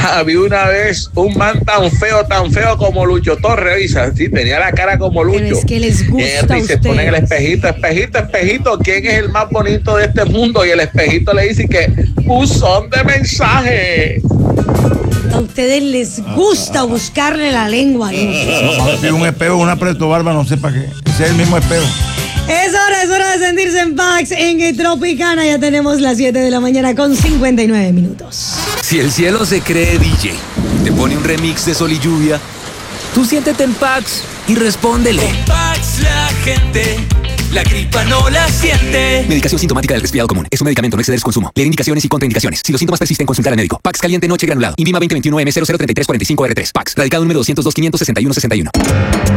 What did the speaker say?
había una vez un man tan feo como Lucho Torres, sí, tenía la cara como Lucho. Pero es que les gusta y se pone en el espejito, ¿quién es el más bonito de este mundo? Y el espejito le dice que buzón de mensaje. A ustedes les gusta buscarle la lengua, ¿no? Si un espejo, una presto barba, no sé para qué. Ese es el mismo espejo. Es hora de sentirse en paz en Tropicana. Ya tenemos las 7 de la mañana con 59 minutos. Si el cielo se cree DJ, te pone un remix de Sol y Lluvia, tú siéntete en Pax y respóndele. Con Pax la gente, la gripa no la siente. Medicación sintomática del resfriado común. Es un medicamento, no exceder su consumo. Leer indicaciones y contraindicaciones. Si los síntomas persisten, consultar al médico. Pax caliente noche granulado. INVIMA 2021 M003345R3. Pax. Radicado número 202 561 61.